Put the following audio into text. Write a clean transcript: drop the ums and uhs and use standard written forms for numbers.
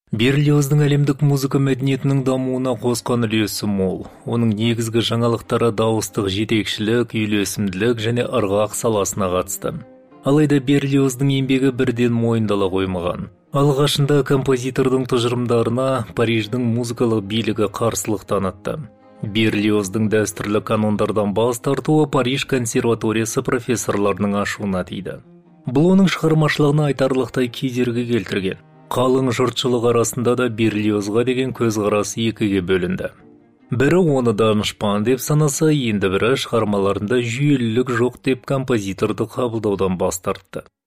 Берлиоздың әлемдік музыка мәдениетінің дамуына қосқан үлесі мол. Оның негізгі жаңалықтары дауыстық жетекшілік, үйлесімділік және ырғақ саласына қатысты. Алайда Берлиоздың еңбегі бірден мойындала қоймаған. Алғашында композитордың тұжырымдарына Париждің музыкалық билігі қарсылық танытты. Берлиоздың дәстүрлі канондардан бас тартуы Париж консерваториясы профессорларының ашуына тиді. Бұл оның шығармашылығына айтарлықтай кедергі келтірген. Қалың жұртшылық арасында да Берлиозға деген көзқарас екіге бөлінді. Бірі оны данышпан деп санаса, енді бірі шығармаларында жүйелілік жоқ деп композиторды қабылдаудан бас тартты.